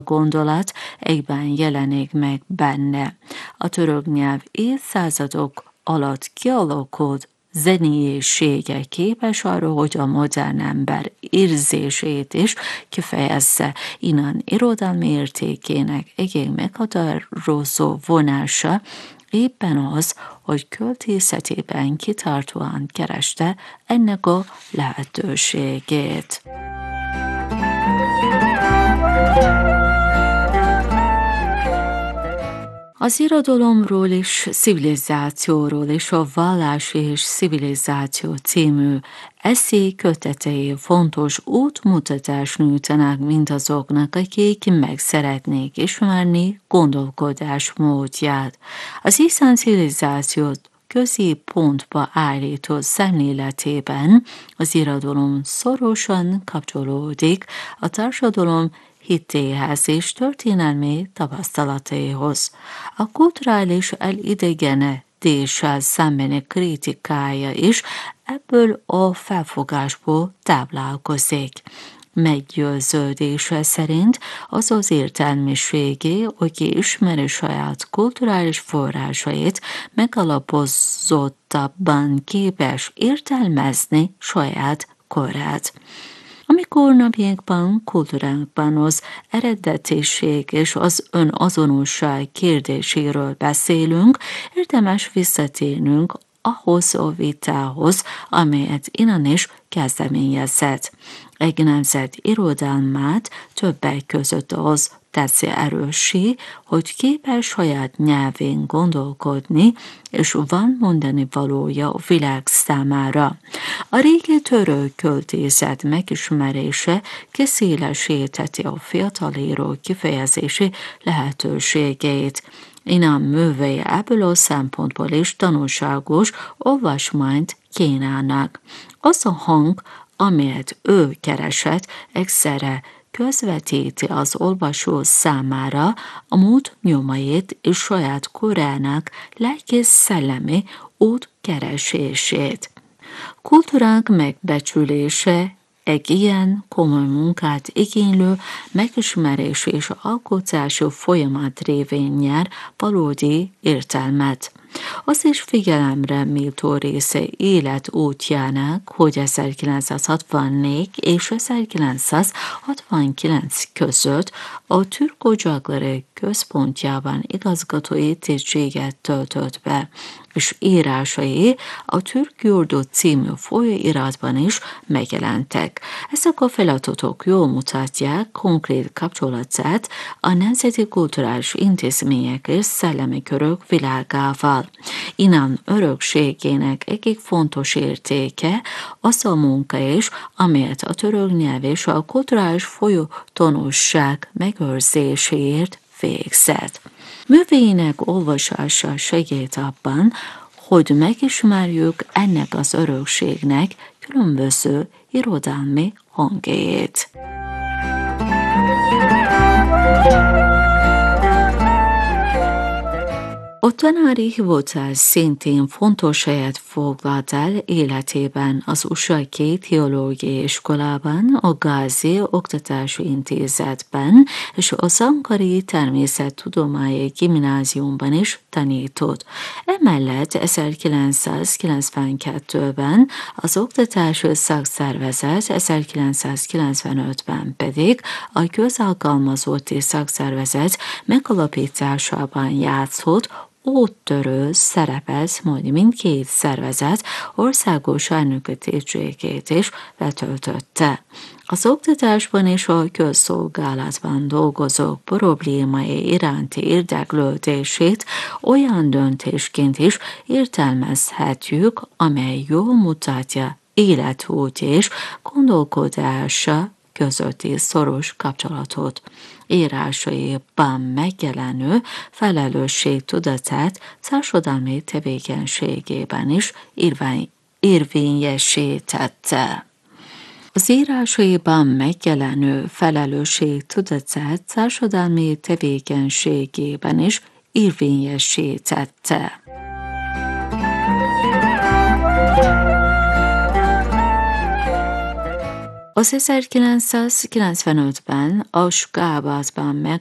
gondolat egyben jelenik meg benne. A török nyelv évszázadok alatt kialakult zenélyessége képes arra, hogy a modern ember érzését is kifejezze. Innen irodalmi értékének egyik meghatározó vonása éppen az, hogy költészetében kitartóan kereste ennek a lehetőségét. Az irodalomról és civilizációról és a Vallás és Civilizáció című eszé kötetei fontos útmutatást nyújtanak mindazoknak, akik meg szeretnék ismerni gondolkodásmódját. Az iszlám civilizációt középpontba állító szemléletében az irodalom szorosan kapcsolódik a társadalom hitéhez és történelmi tapasztalataihoz. A kulturális elidegenedéssel szembeni kritikája is ebből a felfogásból táplálkozik. Meggyőződése szerint az az értelmiségé, aki ismeri saját kulturális forrásait, megalapozottabban képes értelmezni saját korát. Amikor napjainkban, kultúránkban az eredetiség és az önazonosság kérdéséről beszélünk, érdemes visszatérnünk ahhoz a vitához, amelyet innen is kezdeményezett. Egy nemzet irodalmát többek között az teszi erőssé, hogy képes saját nyelvén gondolkodni, és van mondani valója a világ számára. A régi török költészet megismerése kiszélesíteti a fiatalíró kifejezési lehetőségeit. Innen művei ebből a szempontból is tanulságos olvasmányt kínálnak. Az a hang, amelyet ő keresett, egyszerre közvetíti az olvasó számára a múlt nyomait és saját korának lelki-szellemi útkeresését. Kultúránk megbecsülése egy ilyen komoly munkát igénylő megismerés és alkotási folyamat révén nyer valódi értelmet. Az is figyelemre méltó része életútjának, hogy 1964 és 1969 között a Türk Ocakları központjában igazgatói tisztséget töltött be, és írásai a Türk Yurdu című folyóiratban is megjelentek. Ezek a feladatok jól mutatják konkrét kapcsolatát a nemzeti kulturális intézmények és szellemi körök világával. Innen örökségének egyik fontos értéke az a munka is, amelyet a török nyelv és a kulturális folytonosság megőrzéséért végzett. Művéinek olvasása segít abban, hogy megismerjük ennek az örökségnek különböző irodalmi hangjait. A tanári hivatás szintén fontos helyet foglalt el életében az USA két teológiai iskolában, a Gázi Oktatási Intézetben és az Ankari Természettudományi Gimnáziumban is tanított. Emellett 1992-ben az Oktatási Szakszervezet, 1995-ben pedig a Közalkalmazotti Szakszervezet megalapításában játszott úttörő szerepet, majd mindkét szervezet országos elnöki tisztségét is betöltötte. Az oktatásban és a közszolgálatban dolgozók problémái iránti érdeklődését olyan döntésként is értelmezhetjük, amely jól mutatja életút és gondolkodása közötti szoros kapcsolatot. Írásaiban megjelenő felelősségtudatát társadalmi tevékenységében is érvényesítette. Az írásaiban megjelenő felelősségtudatát társadalmi tevékenységében is érvényesítette. Az 1995-ben a Skálbázban